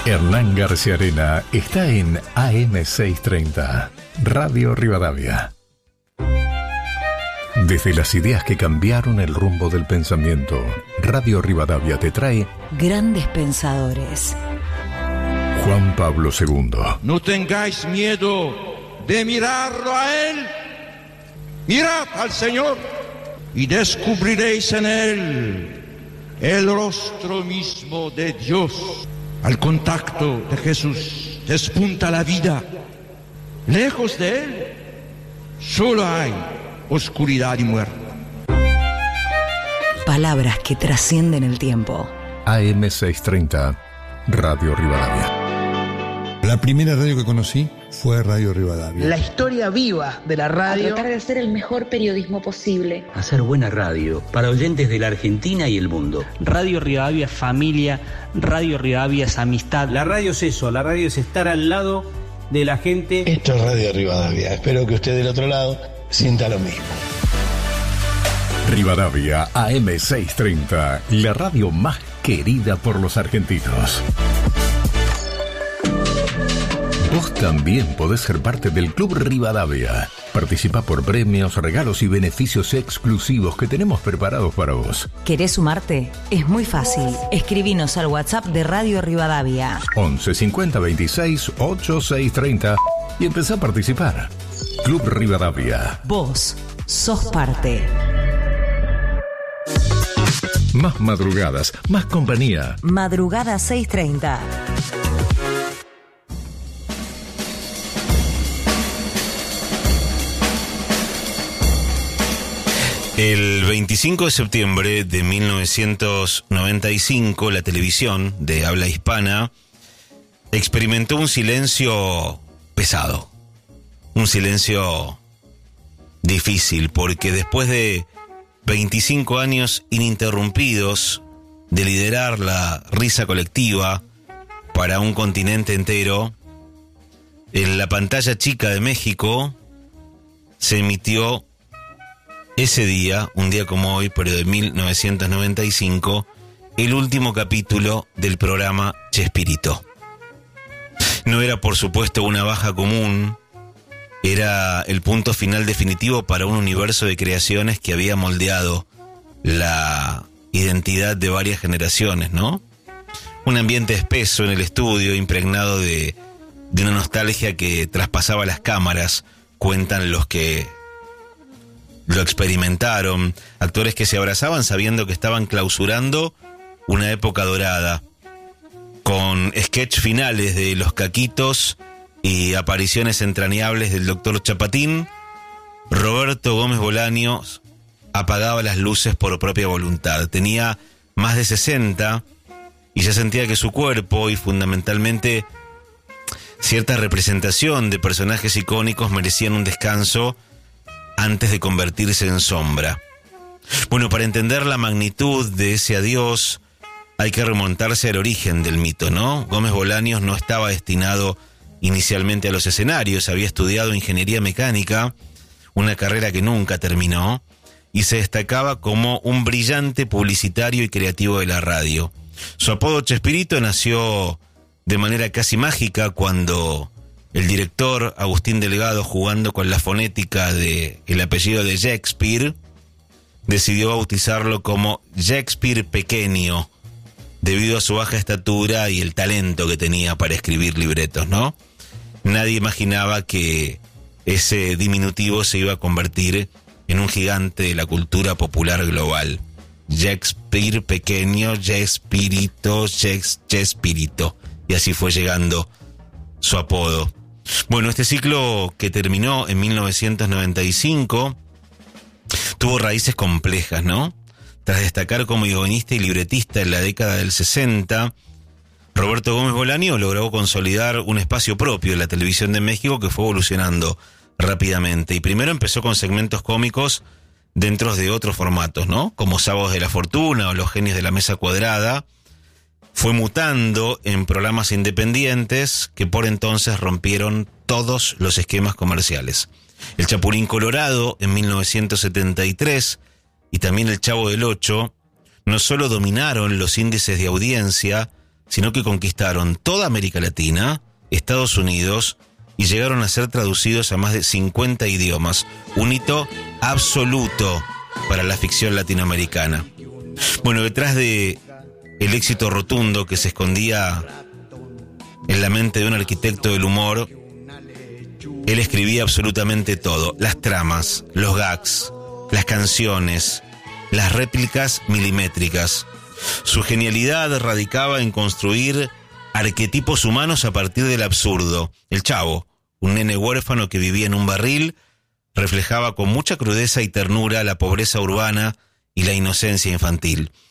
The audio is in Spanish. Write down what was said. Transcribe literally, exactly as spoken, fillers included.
Hernán García Arena está en A M seiscientos treinta, Radio Rivadavia. Desde las ideas que cambiaron el rumbo del pensamiento, Radio Rivadavia te trae Grandes Pensadores. Juan Pablo segundo. No tengáis miedo de mirarlo a Él. Mirad al Señor y descubriréis en Él el rostro mismo de Dios. Al contacto de Jesús despunta la vida. Lejos de Él solo hay oscuridad y muerte. Palabras que trascienden el tiempo. A M seiscientos treinta, Radio Rivadavia. La primera radio que conocí fue Radio Rivadavia. La historia viva de la radio. A tratar de hacer el mejor periodismo posible. Hacer buena radio para oyentes de la Argentina y el mundo. Radio Rivadavia es familia, Radio Rivadavia es amistad. La radio es eso, la radio es estar al lado de la gente. Esto es Radio Rivadavia. Espero que usted del otro lado sienta lo mismo. Rivadavia A M seiscientos treinta, la radio más querida por los argentinos. Vos también podés ser parte del Club Rivadavia. Participa por premios, regalos y beneficios exclusivos que tenemos preparados para vos. ¿Querés sumarte? Es muy fácil. Escribinos al WhatsApp de Radio Rivadavia. once cincuenta veintiséis ochenta y seis treinta y empezá a participar. Club Rivadavia. Vos sos parte. Más madrugadas, más compañía. Madrugada seiscientos treinta. El veinticinco de septiembre de mil novecientos noventa y cinco, la televisión de habla hispana experimentó un silencio pesado, un silencio difícil, porque después de veinticinco años ininterrumpidos de liderar la risa colectiva para un continente entero, en la pantalla chica de México se emitió ese día, un día como hoy, pero de mil novecientos noventa y cinco, el último capítulo del programa Chespirito. No era, por supuesto, una baja común, era el punto final definitivo para un universo de creaciones que había moldeado la identidad de varias generaciones, ¿no? Un ambiente espeso en el estudio, impregnado de, de una nostalgia que traspasaba las cámaras, cuentan los que lo experimentaron, actores que se abrazaban sabiendo que estaban clausurando una época dorada, con sketch finales de Los Caquitos y apariciones entrañables del doctor Chapatín. Roberto Gómez Bolaños apagaba las luces por propia voluntad. Tenía más de sesenta y ya sentía que su cuerpo y fundamentalmente cierta representación de personajes icónicos merecían un descanso antes de convertirse en sombra. Bueno, para entender la magnitud de ese adiós, hay que remontarse al origen del mito, ¿no? Gómez Bolaños no estaba destinado inicialmente a los escenarios, había estudiado ingeniería mecánica, una carrera que nunca terminó, y se destacaba como un brillante publicitario y creativo de la radio. Su apodo Chespirito nació de manera casi mágica cuando el director Agustín Delgado, jugando con la fonética de el apellido de Shakespeare, decidió bautizarlo como Shakespeare Pequeño, debido a su baja estatura y el talento que tenía para escribir libretos, ¿no? Nadie imaginaba que ese diminutivo se iba a convertir en un gigante de la cultura popular global. Shakespeare Pequeño, Shakespearito, Shakespearito, y así fue llegando su apodo. Bueno, este ciclo, que terminó en mil novecientos noventa y cinco, tuvo raíces complejas, ¿no? Tras destacar como guionista y libretista en la década del sesenta, Roberto Gómez Bolaños logró consolidar un espacio propio en la televisión de México que fue evolucionando rápidamente. Y primero empezó con segmentos cómicos dentro de otros formatos, ¿no? Como Sábados de la Fortuna o Los Genios de la Mesa Cuadrada. Fue mutando en programas independientes que por entonces rompieron todos los esquemas comerciales. El Chapulín Colorado en mil novecientos setenta y tres y también El Chavo del Ocho no solo dominaron los índices de audiencia, sino que conquistaron toda América Latina, Estados Unidos, y llegaron a ser traducidos a más de cincuenta idiomas. Un hito absoluto para la ficción latinoamericana. Bueno, detrás de el éxito rotundo que se escondía en la mente de un arquitecto del humor, él escribía absolutamente todo. Las tramas, los gags, las canciones, las réplicas milimétricas. Su genialidad radicaba en construir arquetipos humanos a partir del absurdo. El Chavo, un nene huérfano que vivía en un barril, reflejaba con mucha crudeza y ternura la pobreza urbana y la inocencia infantil.